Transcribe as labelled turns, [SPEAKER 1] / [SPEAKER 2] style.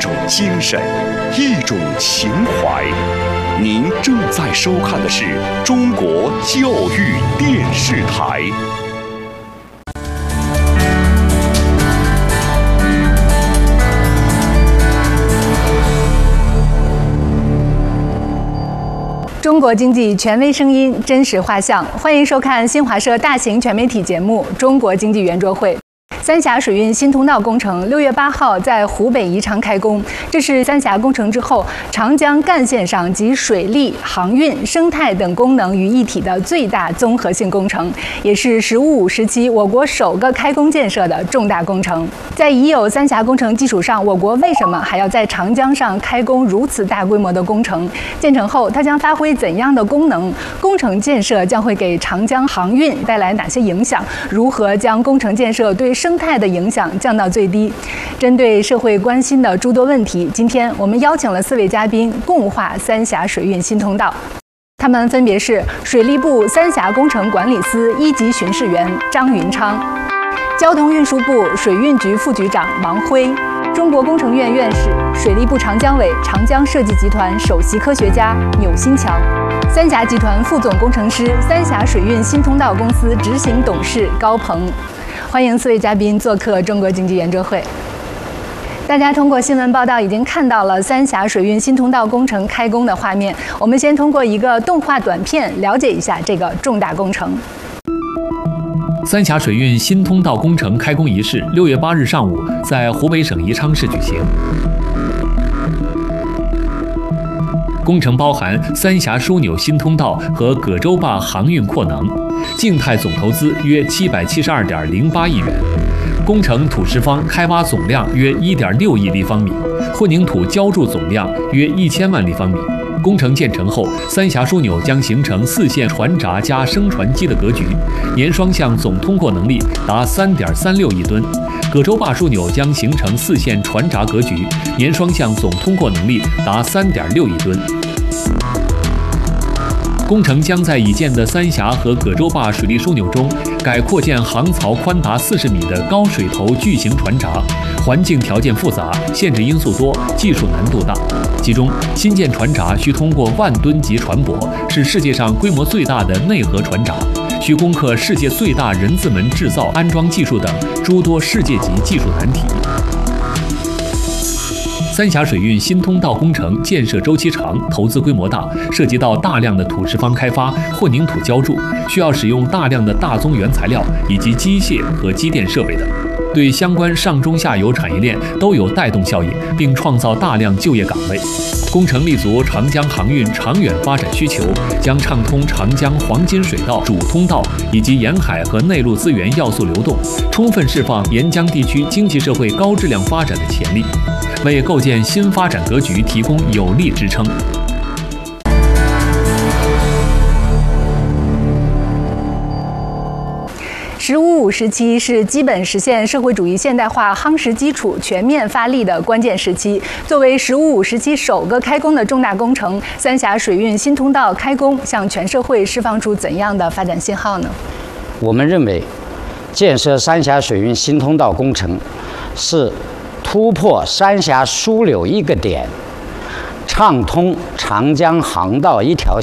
[SPEAKER 1] 种精神，一种情怀。您正在收看的是中国教育电视台。
[SPEAKER 2] 中国经济权威声音，真实画像，欢迎收看新华社大型全媒体节目《中国经济圆桌会》。三峡水运新通道工程6月8号在湖北宜昌开工，这是三峡工程之后长江干线上集水利、航运、生态等功能于一体的最大综合性工程，也是“十五五”时期我国首个开工建设的重大工程。在已有三峡工程基础上，我国为什么还要在长江上开工如此大规模的工程？建成后，它将发挥怎样的功能？工程建设将会给长江航运带来哪些影响？如何将工程建设对生态的影响降到最低？针对社会关心的诸多问题，今天我们邀请了4位嘉宾共话三峡水运新通道。他们分别是水利部三峡工程管理司1级巡视员张云昌，交通运输部水运局副局长王辉，中国工程院院士、水利部长江委长江设计集团首席科学家钮新强，三峡集团副总工程师、三峡水运新通道公司执行董事高鹏。欢迎4位嘉宾做客中国经济圆桌会。大家通过新闻报道已经看到了三峡水运新通道工程开工的画面，我们先通过一个动画短片了解一下这个重大工程。
[SPEAKER 3] 三峡水运新通道工程开工仪式6月8日上午在湖北省宜昌市举行。工程包含三峡枢纽新通道和葛洲坝航运扩能，静态总投资约772.08亿元，工程土石方开挖总量约1.6亿立方米，混凝土浇筑总量约1000万立方米。工程建成后，三峡枢纽将形成4线船闸加升船机的格局，年双向总通过能力达3.36亿吨。葛洲坝枢纽将形成4线船闸格局，年双向总通过能力达3.6亿吨。工程将在已建的三峡和葛洲坝水利枢纽中改扩建航槽宽达40米的高水头巨型船闸，环境条件复杂，限制因素多，技术难度大。其中，新建船闸需通过10000吨级船舶，是世界上规模最大的内河船闸，需攻克世界最大人字门制造安装技术等诸多世界级技术难题。三峡水运新通道工程建设周期长，投资规模大，涉及到大量的土石方开发、混凝土浇筑，需要使用大量的大宗原材料以及机械和机电设备等，对相关上中下游产业链都有带动效应，并创造大量就业岗位。工程立足长江航运长远发展需求，将畅通长江黄金水道主通道以及沿海和内陆资源要素流动，充分释放沿江地区经济社会高质量发展的潜力，为构建新发展格局提供有力支撑。
[SPEAKER 2] “十五五”时期是基本实现社会主义现代化夯实基础、全面发力的关键时期。作为“十五五”时期首个开工的重大工程，三峡水运新通道开工，向全社会释放出怎样的发展信号呢？
[SPEAKER 4] 我们认为，建设三峡水运新通道工程是突破三峡枢纽一个点，畅通长江航道一条